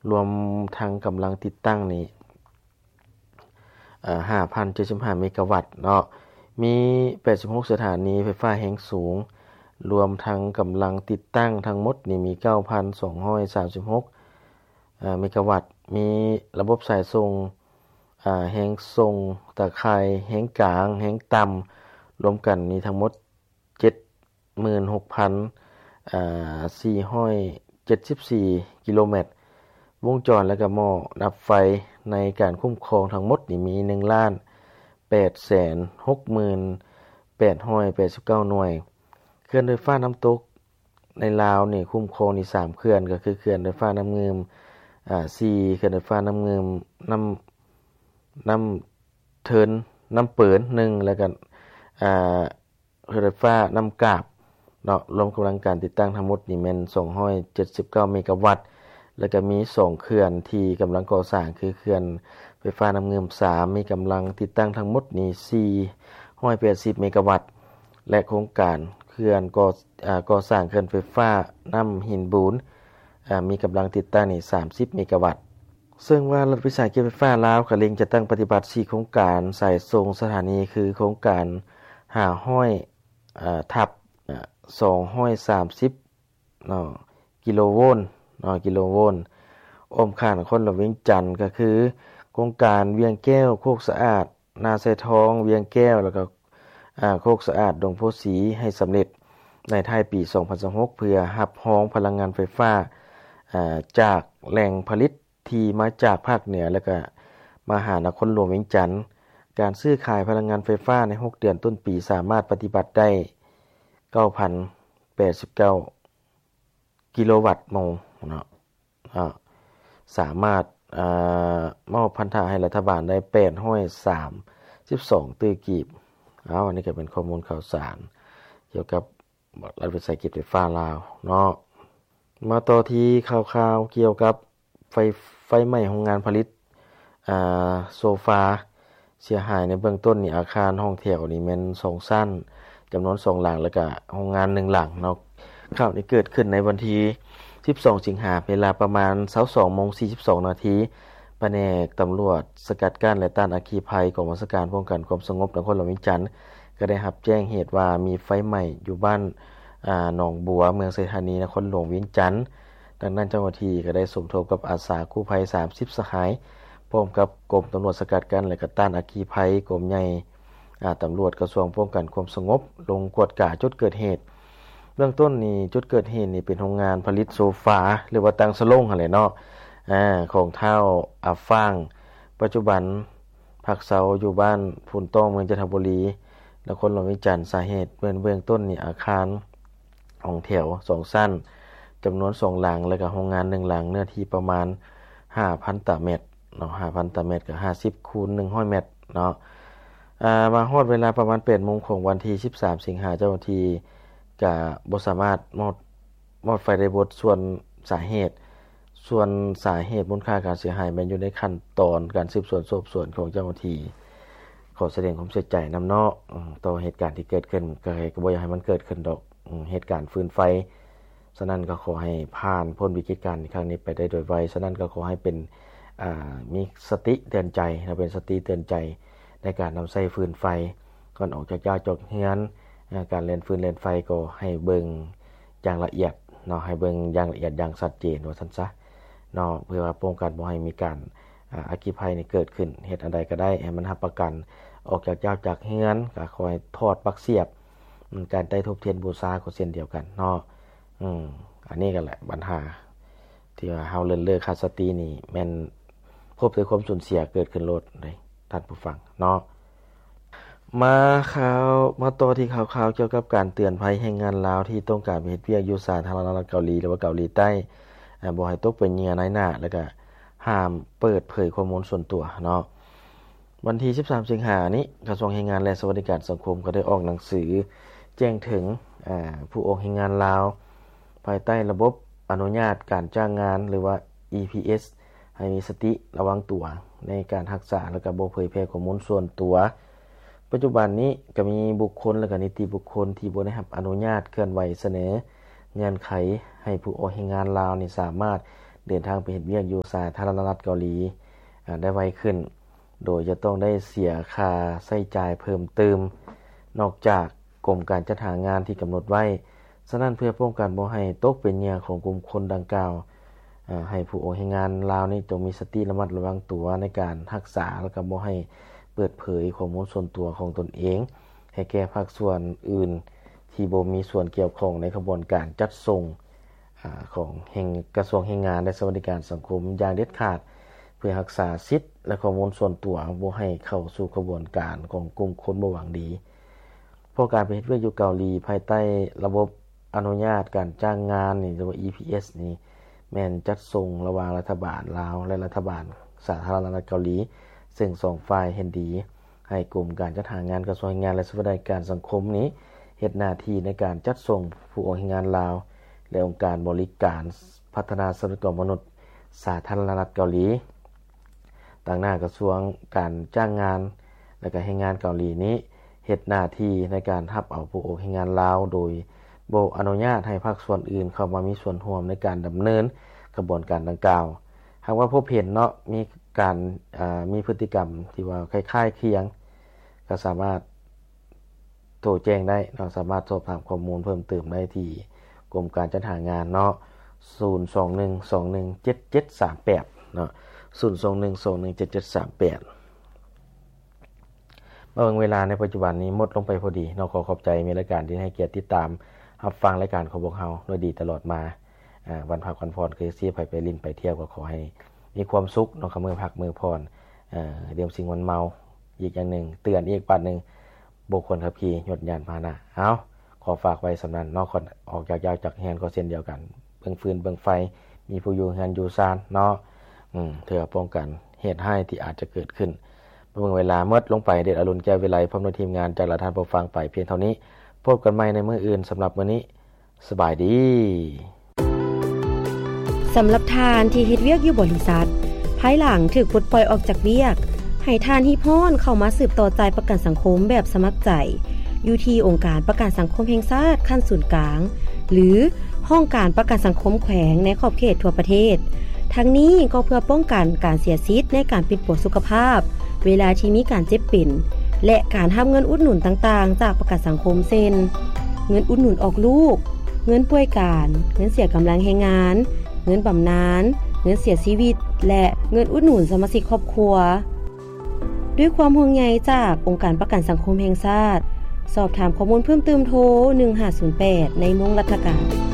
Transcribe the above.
รวมทั้งกำลังติดตั้งนี่5,075 เมกะวัตต์เนาะมี86สถานีไฟฟ้าแรงสูงรวมทั้งกำลังติดตั้งทั้งหมดนี่มี 9,236 เมกะวัตต์มีระบบสายส่งแรงส่งตะข่ายแรงกลางแรงต่ำรวมกันมีทั้งหมด 76,474 กิโลเมตรวงจรและก็หม้อดับไฟในการคุ้มครองทั้งหมดนี่มี 1,860,889 หน่วยเขื่อนไฟฟ้าน้ำตกในลาวนี่คุ้มครองนี่3เขื่อนก็คือเขื่อนไฟฟ้าน้ำเงิม4เขื่อนไฟฟ้าน้ำเงิมน้ำเทินน้ำเปิน1แล้วก็เขื่อนไฟฟ้าน้ำกาบเนาะรวมกำลังการติดตั้งทั้งหมดนี่แม่น279 เมกะวัตต์แล้วก็มี2เขื่อนที่กำลังก่อสร้างคือเขื่อนไฟฟ้าน้ำเงิม3มีกำลังติดตั้งทั้งหมดนี่480 เมกะวัตต์และโครงการเขื่อนก่อสร้างเขื่อนไฟฟ้าน้ำหินบูนมีกำลังติดตั้งนี่30 เมกะวัตต์ซึ่งว่ารัฐวิสาหกิจไฟฟ้าลาวก็เล็งจะตั้งปฏิบัติ4โครงการสายส่งสถานีคือโครงการ500ทับ230กิโลโวลต์กิโลโวลต์อ้อมข้างนครหลวงเวียงจันทน์ก็คือโครงการเวียงแก้วโคกสะอาดนาไซทองเวียงแก้วแล้วก็โคกสะอาดดงโพสีให้สำเร็จในท้ายปี2026เพื่อรับรองพลังงานไฟฟ้าจากแหล่งผลิตที่มาจากภาคเหนือแล้วก็มาหานครหลวงเวียงจันทน์การซื้อขายพลังงานไฟฟ้าใน6เดือนต้นปีสามารถปฏิบัติได้ 9,089 กิโลวัตต์โมงเนาะสามารถมอบพันธะให้รัฐบาลได้832ตื้อกีบอันนี้ก็เป็นข้อมูลข่าวสารเกี่ยวกับรัฐวิสาหกิจไฟฟ้าลาวเนาะมาต่อที่ข่าวๆเกี่ยวกับไฟไหม้โรงงานผลิตโซฟาเสียหายในเบื้องต้นนี่อาคารห้องแถวนี่แม่น2ชั้นจำนวน2หลังแล้วก็โรงงาน1หลังเนาะข่าวนี้เกิดขึ้นในวันที่12 สิงหาคมเวลาประมาณ 22:42 นาทีแผนกตำรวจสกัดกั้นและต้านอัคคีภัยกองบัญชาการป้องกันความสงบนครหลวงเวียงจันทน์ก็ได้รับแจ้งเหตุว่ามีไฟไหม้อยู่บ้านหนองบัวเมืองไซธานีนครหลวงเวียงจันทน์ดังนั้นเจ้าหน้าที่ก็ได้สมทบกับอาสากู้ภัย30สหายพร้อมกับกรมตำรวจสกัดกั้นและก็ต้านอัคคีภัยกรมใหญ่ตำรวจกระทรวงป้องกันความสงบลงกวดกาจุดเกิดเหตุเบื้องต้นนี่จุดเกิดเหตุนี่เป็นโรงงานผลิตโซฟาหรือว่าตังสลงหั่นแหละเนาะของเฒ่าอาฟ้างปัจจุบันพักเสาอยู่บ้านพุนต้องเมืองจันทบุรีนครหลวงเวียงจันทน์สาเหตุเบื้องต้นนี่อาคารห้องแถว2ชั้นจำนวน2หลังแล้วก็โรงงาน1หลังเนื้อที่ประมาณ 5,000 ตารางเมตรเนาะ 5,000 ตารางเมตรก็50 คูณ 100 เมตรเนาะมาฮอดเวลาประมาณ 8:00 นของวันที่13 สิงหาคมเจ้าหน้าที่ก็บ่สามารถมอดไฟได้เบิดส่วนสาเหตุมูลค่าการเสียหายแม้นอยู่ในขั้นตอนการสืบสวนสอบสวนของเจ้าหน้าที่ขอแสดงความเสียใจนำเนาะต่อเหตุการณ์ที่เกิดขึ้นก็บ่อยากให้มันเกิดขึ้นดอกเหตุการณ์ฟืนไฟฉะนั้นก็ขอให้ผ่านพ้นวิกฤตการณ์ในครั้งนี้ไปได้โดยไวฉะนั้นก็ขอให้เป็นมีสติเตือนใจเป็นสติเตือนใจในการนำใช้ฟืนไฟก่อนออกจากบ้านจากเรือนการเล่นฟืนเล่นไฟก็ให้เบิ่งอย่างละเอียดเนาะให้เบิ่งอย่างละเอียดอย่างชัดเจนว่าซั่นซะเนาะเพื่อว่าป้องกันบ่ให้มีการอัคคีภัยนี่เกิดขึ้นเฮ็ดอันใดก็ได้ให้มันรับประกันออกจากจากเรือนก็ขอให้ถอดปลั๊กเสียบการใต้ทูปเทียนบูชาก็เช่นเดียวกันเนาะอันนี้ก็แหละปัญหาที่ว่าเฮาเลิกขาดสตินี่แม่นพบด้วยความสูญเสียเกิดขึ้นโลดเลยท่านผู้ฟังเนาะมาต่อที่ข่าวเกี่ยวกับการเตือนภัยแรงงานลาวที่ต้องการไปเฮ็ดเวียกอยู่สาธารณรัฐเกาหลีหรือว่าเกาหลีใต้บ่ให้ตกเป็นเหยื่อนายหน้าแล้วก็ห้ามเปิดเผยข้อมูลส่วนตัวเนาะวันที่13 สิงหาคมนี้กระทรวงแรงงานและสวัสดิการสังคมก็ได้ออกหนังสือแจ้งถึงผู้ออกแรงงานลาวภายใต้ระบบอนุญาตการจ้างงานหรือว่า EPS ให้มีสติระวังตัวในการรักษาและก็บ่เผยแพร่ข้อมูลส่วนตัวปัจจุบันนี้ก็มีบุคคลและก็นิติบุคคลที่บ่ได้รับอนุญาตเคลื่อนไหวเสนอเงื่อนไขให้ผู้ออกแรงงานลาวนี่สามารถเดินทางไปเฮ็ดเวียกอยู่สาธารณรัฐเกาหลีได้ไวขึ้นโดยจะต้องได้เสียค่าใช้จ่ายเพิ่มเติมนอกจากกรมการจัดหางานที่กำหนดไว้ฉะนั้นเพื่อป้องกันบ่ให้ตกเป็นเหยื่อของกลุ่มคนดังกล่าวให้ผู้โรงงานลาวนี้จงมีสติระมัดระวังตัวในการรักษาและก็บ่ให้เปิดเผยข้อมูลส่วนตัวของตนเองให้แก่ภาคส่วนอื่นที่บ่มีส่วนเกี่ยวข้องในกระบวนการจัดส่งของกระทรวงแรงงานและสวัสดิการสังคมอย่างเด็ดขาดเพื่อรักษาสิทธิและข้อมูลส่วนตัวบ่ให้เข้าสู่กระบวนการของกลุ่มคนบ่หวังดีเพราะการไปเฮ็ดเวียกอยู่เกาหลีภายใต้ระบบอนุญาตการจ้างงานนี่หรือว่า EPS นี่แม่นจัดส่งระหว่างรัฐบาลลาวและรัฐบาลสาธารณรัฐเกาหลีซึ่ง2ฝ่ายเห็นดีให้กลุ่มการจัดหางานกระทรวงแรงงานและสวัสดิการสังคมนี้เฮ็ดหน้าที่ในการจัดส่งผู้แรงงานลาวและองค์การบริการพัฒนาทรัพยากรมนุษย์สาธารณรัฐเกาหลีต่างหน้ากระทรวงการจ้างงานและก็แรงงานเกาหลีนี้เฮ็ดหน้าที่ในการรับเอาผู้แรงงานลาวโดยบ่อนุญาตให้ภาคส่วนอื่นเข้ามามีส่วนร่วมในการดำเนินกระบวนการดังกล่าวหากว่าพบเห็นเนาะมีการมีพฤติกรรมที่ว่าคล้ายๆเคียงก็สามารถโทรแจ้งได้เนาะสามารถสอบถามข้อมูลเพิ่มเติมได้ที่กรมการจัดหางานเนาะ021217738เนาะ021217738เมื่อเวลาในปัจจุบันนี้หมดลงไปพอดีเนาะขอขอบใจมีรายการที่ให้เกียรติติดตามรับฟังรายการของพวกเฮาด้วยดีตลอดมาวันพักวันพรคือสิไปลิ้นไปเที่ยวก็ขอให้มีความสุขเนาะมื้อพักมื้อพรเดี๋ยวสิ่งมันเมาอีกอย่างนึงเตือนอีกปัดนึงบุคคลขับขี่ยนต์ยานพาหนะเอาขอฝากไว้สำนั้นเนาะคนออกจากยาวจากแฮนก็เช่นเดียวกันเบิ่งฟืนเบิ่งไฟมีผู้อยู่เฮือนอยู่ซ่านเนาะเพื่อป้องกันเหตุร้ายที่อาจจะเกิดขึ้นเมื่อเวลาหมดลงไปเดชอรุณแก้ววิไลพร้อมด้วยทีมงานจากท่านผู้ฟังไปเพียงเท่านี้พบกันใหม่ในมื้ออื่นสำหรับมื้อนี้สบายดีสำหรับทานที่เฮ็ดเวียกอยู่บริษัทภายหลังถูกปลดปล่อยออกจากเวียกให้ทานที่พ้นเข้ามาสืบต่อจ่ายประกันสังคมแบบสมัครใจอยู่ที่องค์การประกันสังคมแห่งชาติขั้นศูนย์กลางหรือห้องการประกันสังคมแขวงในขอบเขตทั่วประเทศทั้งนี้ก็เพื่อป้องกันการเสียสิทธิ์ในการปิดปวดสุขภาพเวลาที่มีการเจ็บป่วยและการรับเงินอุดหนุนต่างๆจากประกันสังคมเช่นเงินอุดหนุนออกลูกเงินป่วยการเงินเสียกำลังแรงงานเงินบำนาญเงินเสียชีวิตและเงินอุดหนุนสมาชิกครอบครัวด้วยความห่วงใยจากองค์การประกันสังคมแห่งชาติสอบถามข้อมูลเพิ่มเติมโทร1508ในวงราชการ